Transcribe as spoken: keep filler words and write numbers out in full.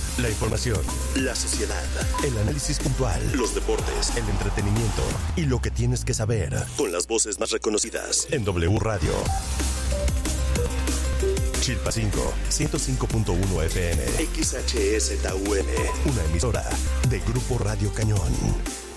La información, la sociedad, el análisis puntual, los deportes, el entretenimiento y lo que tienes que saber con las voces más reconocidas en W Radio. Chilpancingo, ciento cinco punto uno F M, X H S T U N, una emisora de Grupo Radio Cañón.